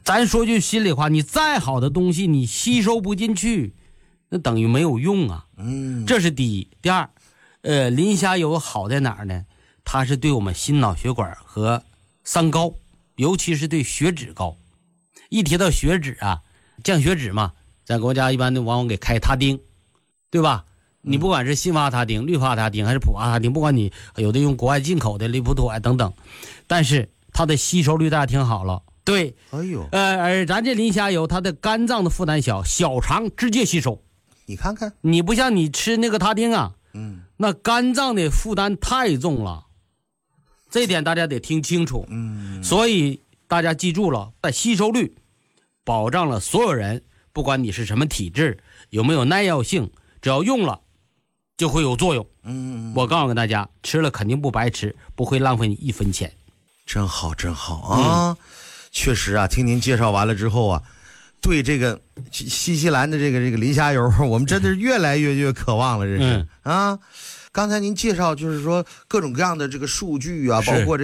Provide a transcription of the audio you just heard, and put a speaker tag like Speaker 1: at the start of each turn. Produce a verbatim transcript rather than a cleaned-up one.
Speaker 1: 咱说句心里话，你再好的东西你吸收不进去，那等于没有用啊。
Speaker 2: 嗯，
Speaker 1: 这是第一。第二，呃，磷虾油好在哪儿呢？它是对我们心脑血管和三高，尤其是对血脂高。一提到血脂啊，降血脂嘛，咱国家一般都往往给开他汀，对吧？你不管是辛伐他汀、氯伐他汀还是普伐他汀，不管你有的用国外进口的利普妥呀等等，但是它的吸收率大家听好了。对，
Speaker 2: 哎呦，
Speaker 1: 呃，而咱这磷虾油，它的肝脏的负担小，小肠直接吸收。
Speaker 2: 你看看，
Speaker 1: 你不像你吃那个他汀啊，
Speaker 2: 嗯，
Speaker 1: 那肝脏的负担太重了，这一点大家得听清楚。
Speaker 2: 嗯，
Speaker 1: 所以大家记住了，在吸收率保障了所有人，不管你是什么体质，有没有耐药性，只要用了就会有作用。
Speaker 2: 嗯，
Speaker 1: 我告诉大家，吃了肯定不白吃，不会浪费你一分钱。
Speaker 2: 真好，真好啊！嗯、确实啊，听您介绍完了之后啊，对这个新西兰的这个这个磷虾油，我们真的是越来越越渴望了，这是、嗯、啊。刚才您介绍就是说各种各样的这个数据啊，包括这